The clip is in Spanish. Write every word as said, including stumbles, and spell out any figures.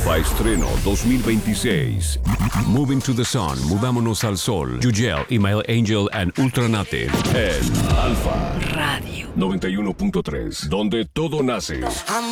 Alfa Estreno dos mil veintiséis. Moving to the Sun, Mudámonos al Sol, Yugel, Email Angel and Ultranate. En Alfa Radio noventa y uno punto tres, donde todo nace.